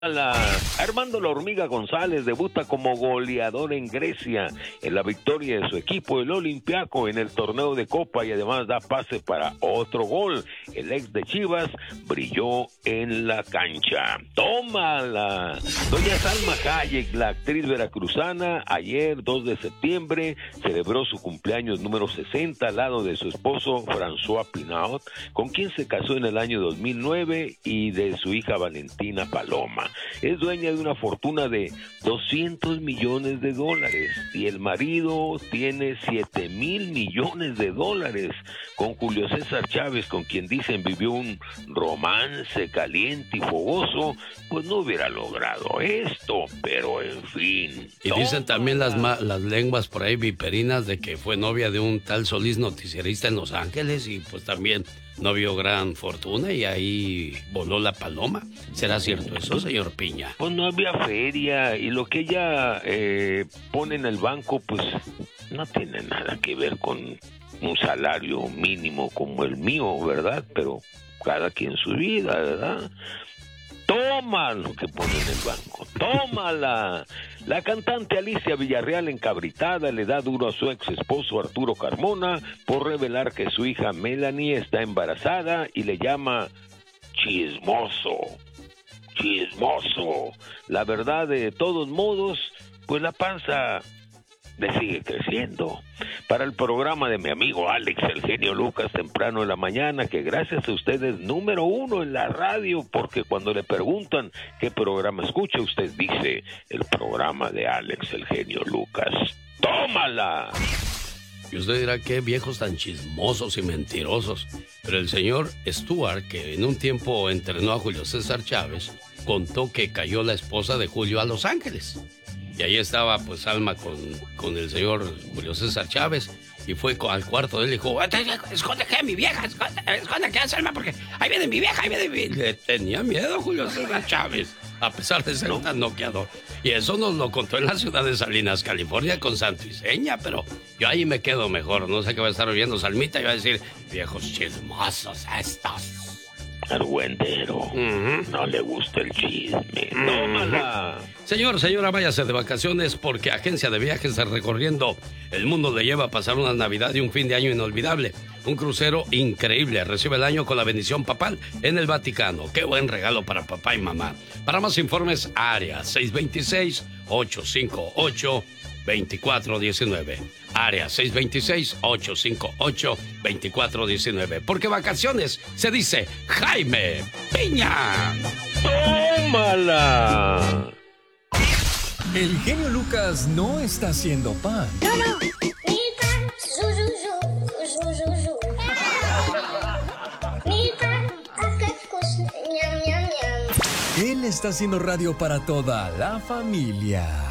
Armando La Hormiga González debuta como goleador en Grecia en la victoria de su equipo, el Olympiacos, en el torneo de Copa, y además da pase para otro gol. El ex de Chivas brilló en la cancha. ¡Tómala! Doña Salma Hayek, la actriz veracruzana, ayer 2 de septiembre celebró su cumpleaños número 60 al lado de su esposo François Pinault, con quien se casó en el año 2009, y de su hija Valentina Paloma. Es dueña de una fortuna de $200 millones y el marido tiene $7,000 millones con Julio César Chávez, con quien dicen vivió un romance caliente y fogoso. Pues no hubiera logrado esto, pero en fin. Y dicen también las lenguas por ahí viperinas de que fue novia de un tal Solís, noticierista en Los Ángeles, y pues también no vio gran fortuna y ahí voló la paloma. ¿Será cierto eso, señor Piña? Pues no había feria, y lo que ella pone en el banco pues no tiene nada que ver con un salario mínimo como el mío, ¿verdad? Pero cada quien su vida, ¿verdad? Toma lo que pone en el banco, tómala. La cantante Alicia Villarreal, encabritada, le da duro a su ex esposo Arturo Carmona por revelar que su hija Melanie está embarazada y le llama chismoso. La verdad, de todos modos, pues la panza le sigue creciendo. Para el programa de mi amigo Alex, el genio Lucas, temprano en la mañana, que gracias a ustedes número 1 en la radio, porque cuando le preguntan qué programa escucha, usted dice el programa de Alex, el genio Lucas. ¡Tómala! Y usted dirá, qué viejos tan chismosos y mentirosos. Pero el señor Stuart, que en un tiempo entrenó a Julio César Chávez, contó que cayó la esposa de Julio a Los Ángeles. Y ahí estaba pues Alma con el señor Julio César Chávez, y fue al cuarto de él y dijo, esconde que mi vieja, esconde que es Alma, porque ahí viene mi vieja, Le tenía miedo Julio César Chávez, a pesar de ser tan noqueador. Y eso nos lo contó en la ciudad de Salinas, California, con Santo y Seña, pero yo ahí me quedo mejor. No sé qué va a estar oyendo Salmita y va a decir, viejos chismosos estos. Argüendero, no le gusta el chisme. ¡Tómala! Señora, váyase de vacaciones, porque Agencia de Viajes Recorriendo el Mundo le lleva a pasar una Navidad y un fin de año inolvidable. Un crucero increíble. Recibe el año con la bendición papal en el Vaticano. ¡Qué buen regalo para papá y mamá! Para más informes, área 626-858-2419. Área 626-858-2419. Porque vacaciones se dice Jaime Piña. ¡Tómala! El genio Lucas no está haciendo pan. No. Él está haciendo radio para toda la familia.